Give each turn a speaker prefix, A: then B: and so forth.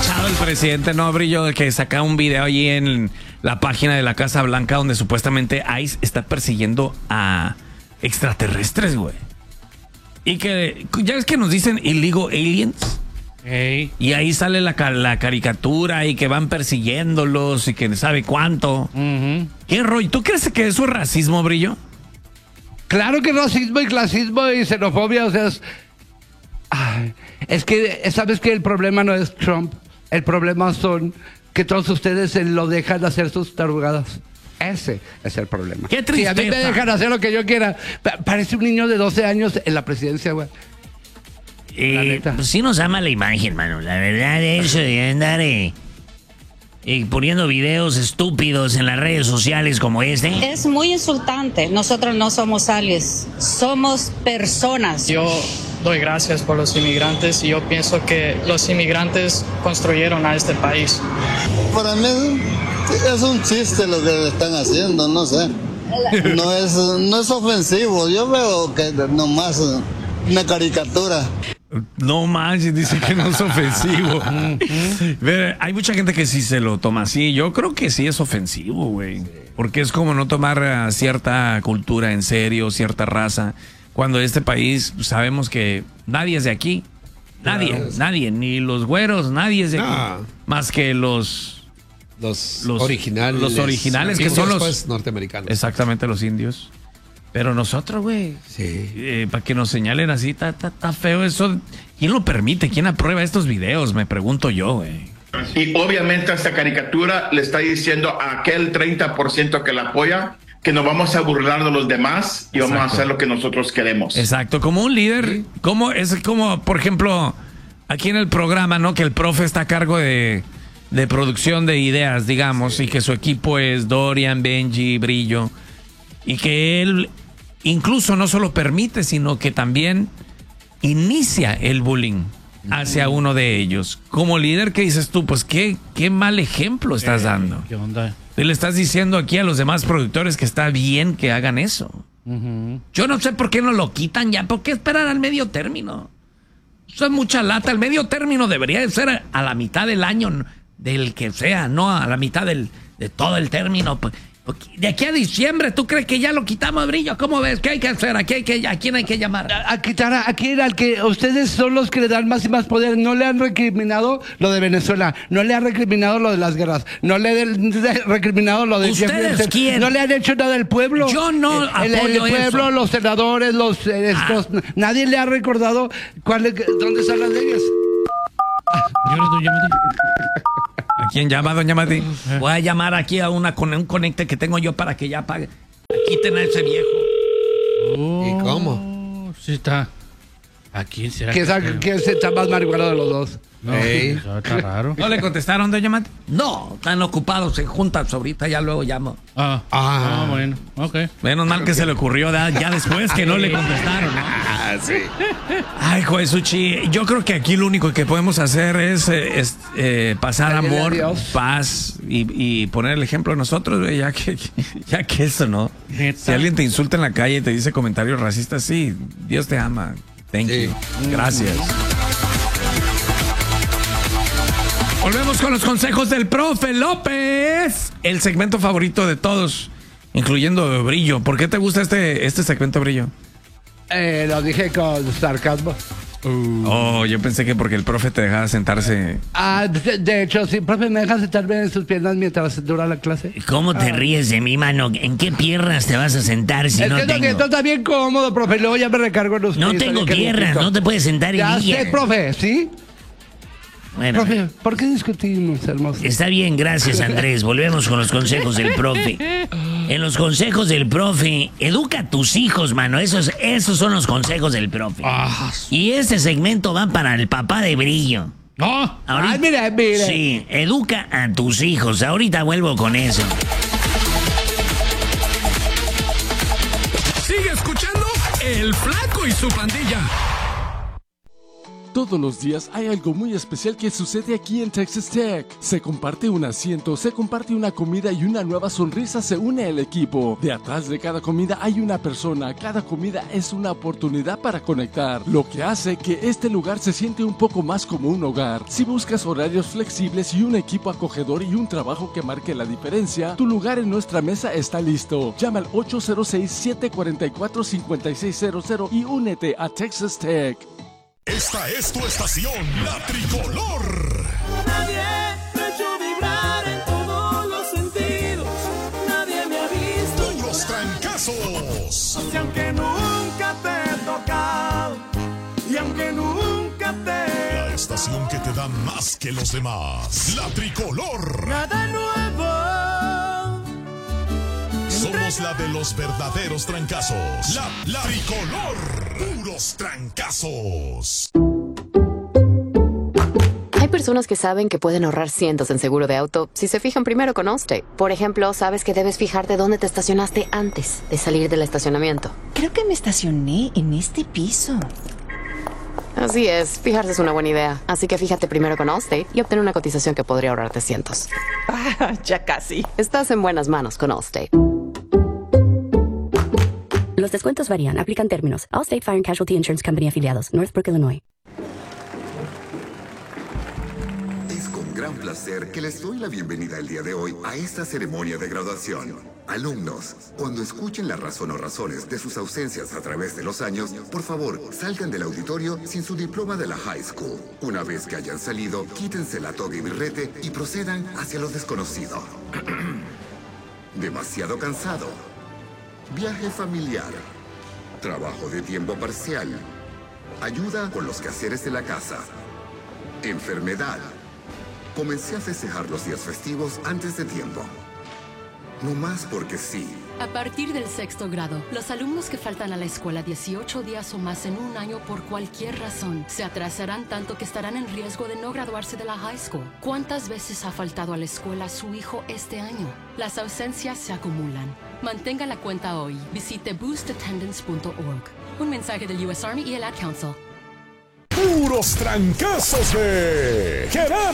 A: aprovechado el presidente, ¿no, Brillo? Que saca un video allí en la página de la Casa Blanca donde supuestamente ICE está persiguiendo a extraterrestres, güey. Y que, ya ves que nos dicen illegal aliens.
B: Hey.
A: Y ahí sale la caricatura y que van persiguiéndolos y que sabe cuánto. ¿Qué rollo? ¿Tú crees que eso es racismo, Brillo?
C: Claro que racismo y clasismo y xenofobia, o sea, es que, ¿sabes que el problema no es Trump? El problema son que todos ustedes lo dejan hacer sus tarugadas. Ese es el problema.
A: ¡Qué tristeza!
C: Si a mí me dejan hacer lo que yo quiera, parece un niño de 12 años en la presidencia, güey.
D: Pues sí nos ama la imagen, mano. La verdad, eso de andar poniendo videos estúpidos en las redes sociales como este.
E: Es muy insultante. Nosotros no somos aliens, somos personas.
F: Yo doy gracias por los inmigrantes y yo pienso que los inmigrantes construyeron a este país.
G: Para mí es un chiste lo que le están haciendo, no sé. No es ofensivo. Yo veo que nomás una caricatura.
A: No manches, dice que no es ofensivo. Hay mucha gente que sí se lo toma así. Yo creo que sí es ofensivo, güey. Porque es como no tomar cierta cultura en serio, cierta raza. Cuando este país sabemos que nadie es de aquí. Nadie, ni los güeros, nadie es de aquí. Más que los
H: originales.
A: Los originales, que son los
H: norteamericanos.
A: Exactamente, los indios. Pero nosotros, güey, para que nos señalen así, está feo eso. ¿Quién lo permite? ¿Quién aprueba estos videos? Me pregunto yo, güey.
I: Y obviamente esta caricatura le está diciendo a aquel 30% que la apoya que nos vamos a burlar de los demás y vamos a hacer lo que nosotros queremos.
A: Exacto, como un líder, es como, por ejemplo, aquí en el programa, ¿no? Que el profe está a cargo de producción de ideas, digamos, y que su equipo es Dorian, Benji, Brillo, y que él incluso no solo permite, sino que también inicia el bullying hacia uno de ellos. Como líder, ¿qué dices tú? Pues qué mal ejemplo estás dando.
B: ¿Qué onda?
A: Y le estás diciendo aquí a los demás productores que está bien que hagan eso. Yo no sé por qué no lo quitan ya. ¿Por qué esperar al medio término? Eso es mucha lata. El medio término debería de ser a la mitad del año, del que sea, no a la mitad de todo el término. De aquí a diciembre, ¿tú crees que ya lo quitamos, Brillo? ¿Cómo ves? ¿Qué hay que hacer? ¿A quién hay que llamar?
C: A quitar a quien al que ustedes son los que le dan más y más poder. No le han recriminado lo de Venezuela, no le han recriminado lo de las guerras, no le han recriminado lo de
A: ¿Ustedes quién?
C: No le han hecho nada al pueblo.
A: Yo no apoyo
C: el pueblo,
A: eso.
C: los senadores, nadie le ha recordado dónde están las leyes.
A: ¿A quién llama, doña Mati? Voy a llamar aquí a un conecte que tengo yo para que ya pague. Quiten a ese viejo.
H: ¿Y cómo?
B: Sí está. ¿A quién será?
C: ¿Quién se está más marihuana de los dos?
B: No, está raro.
A: ¿No le contestaron, doña Mati? No, están ocupados, se juntan ahorita, ya luego llamo.
B: Bueno, ok.
A: Menos mal que se le ocurrió ya después que no le contestaron, ¿no?
H: Sí.
A: Ay, Josuchi, yo creo que aquí lo único que podemos hacer es pasar amor, paz y poner el ejemplo de nosotros, güey, ya que eso, ¿no? Si alguien te insulta en la calle y te dice comentarios racistas, sí, Dios te ama. Thank you. Gracias. Volvemos con los consejos del profe López. El segmento favorito de todos, incluyendo Brillo. ¿Por qué te gusta este segmento, Brillo?
C: Lo dije con sarcasmo.
A: Oh, yo pensé que porque el profe te dejaba sentarse.
C: De hecho, sí, profe, ¿me dejas sentarme en sus piernas mientras dura la clase?
D: ¿Cómo te ríes de mí, mano? ¿En qué piernas te vas a sentar si no tengo?
C: Esto está bien cómodo, profe. Luego ya me recargo en usted.
D: No tengo piernas, no te puedes sentar en
C: ya
D: ellas.
C: sé, profe, ¿sí?
D: Bueno,
C: profe, ¿por qué discutimos, hermoso?
D: Está bien, gracias, Andrés. Volvemos con los consejos del profe. En los consejos del profe, educa a tus hijos, mano. Esos son los consejos del profe. Y este segmento va para el papá de Brillo.
B: ¡No!
C: Ay, mira.
D: Sí, educa a tus hijos. Ahorita vuelvo con eso.
J: Sigue escuchando El Flaco y su pandilla. Todos los días hay algo muy especial que sucede aquí en Texas Tech. Se comparte un asiento, se comparte una comida y una nueva sonrisa se une al equipo. De atrás de cada comida hay una persona. Cada comida es una oportunidad para conectar, lo que hace que este lugar se siente un poco más como un hogar. Si buscas horarios flexibles y un equipo acogedor y un trabajo que marque la diferencia, tu lugar en nuestra mesa está listo. Llama al 806-744-5600 y únete a Texas Tech.
K: Esta es tu estación, La Tricolor.
L: Nadie me ha hecho vibrar en todos los sentidos. Nadie me ha visto.
K: Puros trancazos.
L: Y aunque nunca te he tocado, y aunque nunca te...
K: La estación que te da más que los demás. La Tricolor.
L: Nada nuevo.
K: Somos la de los verdaderos trancazos. La Tricolor. Puros trancazos.
M: Hay personas que saben que pueden ahorrar cientos en seguro de auto si se fijan primero con Allstate. Por ejemplo, sabes que debes fijarte dónde te estacionaste antes de salir del estacionamiento.
N: Creo que me estacioné en este piso.
M: Así es, fijarse es una buena idea. Así que fíjate primero con Allstate y obtén una cotización que podría ahorrarte cientos.
N: Ya casi.
M: Estás en buenas manos con Allstate.
O: Los descuentos varían. Aplican términos. Allstate Fire and Casualty Insurance Company afiliados. Northbrook, Illinois.
P: Es con gran placer que les doy la bienvenida el día de hoy a esta ceremonia de graduación. Alumnos, cuando escuchen la razón o razones de sus ausencias a través de los años, por favor, salgan del auditorio sin su diploma de la high school. Una vez que hayan salido, quítense la toga y birrete y procedan hacia lo desconocido. Demasiado cansado. Viaje familiar. Trabajo de tiempo parcial. Ayuda con los quehaceres de la casa. Enfermedad. Comencé a festejar los días festivos antes de tiempo. No más porque sí.
Q: A partir del 6º grado, los alumnos que faltan a la escuela 18 días o más en un año por cualquier razón se atrasarán tanto que estarán en riesgo de no graduarse de la high school. ¿Cuántas veces ha faltado a la escuela su hijo este año? Las ausencias se acumulan. Mantenga la cuenta hoy. Visite boostattendance.org. Un mensaje del US Army y el Ad Council.
K: Puros trancazos de Gerardo